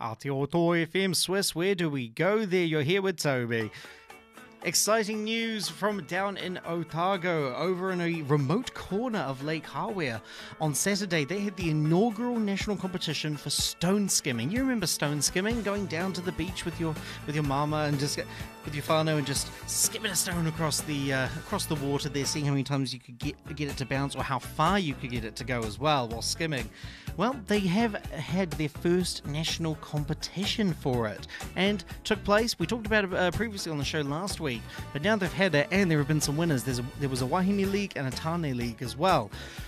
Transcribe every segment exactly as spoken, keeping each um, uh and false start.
Aotearoa F M Swiss, where do we go there? You're here with Toby. Exciting news from down in Otago, over in a remote corner of Lake Hawea. On Saturday, they had the inaugural national competition for stone skimming. You remember stone skimming? Going down to the beach with your with your mama and just with your whānau and just skimming a stone across the uh, across the water there, seeing how many times you could get get it to bounce or how far you could get it to go as well while skimming. Well, they have had their first national competition for it and took place. We talked about it uh, previously on the show last week, but now they've had it and there have been some winners. There's a, there was a Wahine League and a Tāne League as well.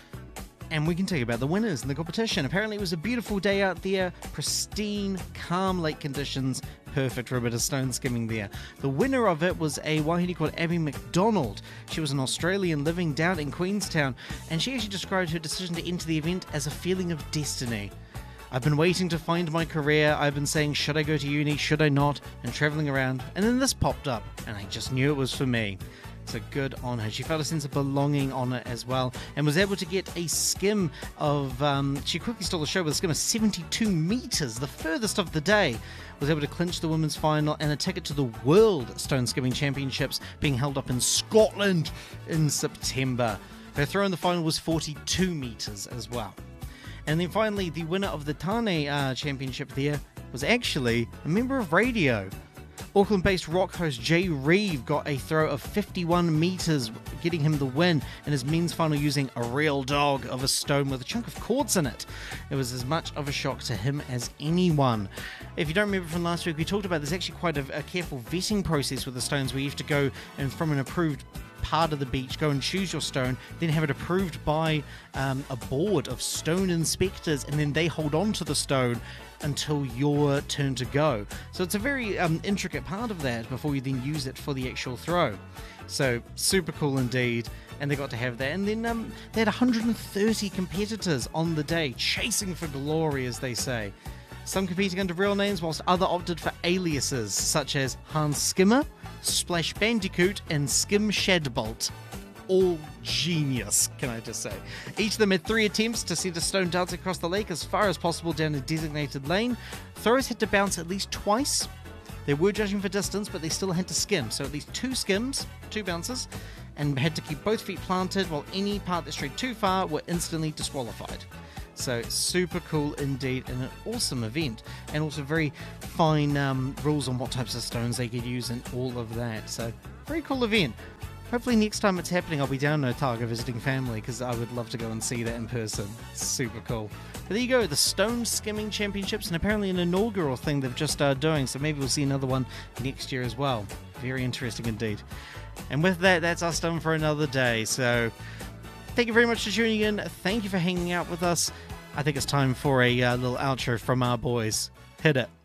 And we can tell you about the winners in the competition. Apparently it was a beautiful day out there, pristine, calm lake conditions, perfect for a bit of stone skimming there. The winner of it was a wahine called Abby McDonald. She was an Australian living down in Queenstown, and she actually described her decision to enter the event as a feeling of destiny. I've been waiting to find my career. I've been saying, should I go to uni, should I not, and travelling around, and then this popped up, and I just knew it was for me. So good on her. She felt a sense of belonging on it as well, and was able to get a skim of, um, she quickly stole the show with a skim of seventy-two metres, the furthest of the day. Was able to clinch the women's final and a ticket to the World Stone Skimming Championships being held up in Scotland in September. Her throw in the final was forty-two metres as well. And then finally, the winner of the Tāne uh, Championship there was actually a member of radio. Auckland-based rock host Jay Reeve got a throw of fifty-one metres, getting him the win in his men's final using a real dog of a stone with a chunk of quartz in it. It was as much of a shock to him as anyone. If you don't remember from last week, we talked about there's actually quite a, a careful vetting process with the stones where you have to go and from an approved part of the beach, go and choose your stone, then have it approved by um, a board of stone inspectors, and then they hold on to the stone until your turn to go. So it's a very um, intricate part of that before you then use it for the actual throw. So super cool indeed, and they got to have that. And then um, they had one hundred thirty competitors on the day, chasing for glory, as they say. Some competing under real names, whilst other opted for aliases, such as Hans Skimmer, Splash Bandicoot, and Skim Shadbolt. All genius, can I just say. Each of them had three attempts to send a stone dancing across the lake as far as possible down a designated lane. Throwers had to bounce at least twice. They were judging for distance, but they still had to skim. So at least two skims, two bounces, and had to keep both feet planted, while any part that strayed too far were instantly disqualified. So super cool indeed, and an awesome event, and also very fine um, rules on what types of stones they could use and all of that. So very cool event. Hopefully next time it's happening I'll be down in Otago visiting family, because I would love to go and see that in person. Super cool. But there you go, the Stone Skimming Championships, and apparently an inaugural thing they've just started doing, so maybe we'll see another one next year as well. Very interesting indeed. And with that, that's us done for another day. So thank you very much for tuning in. Thank you for hanging out with us. I think it's time for a uh, little outro from our boys. Hit it.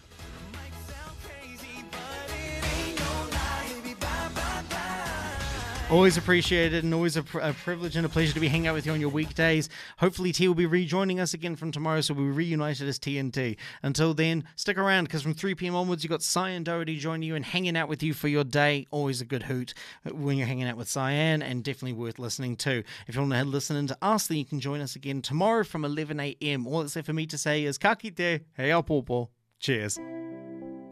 Always appreciated, and always a, pr- a privilege and a pleasure to be hanging out with you on your weekdays. Hopefully T will be rejoining us again from tomorrow, so we'll be reunited as T N T. Until then, stick around, because from three p.m. onwards, you've got Cyan Doherty joining you and hanging out with you for your day. Always a good hoot when you're hanging out with Cyan, and definitely worth listening to. If you want to listen in to us, then you can join us again tomorrow from eleven a.m. All that's left for me to say is ka kite, hei au popo. Cheers.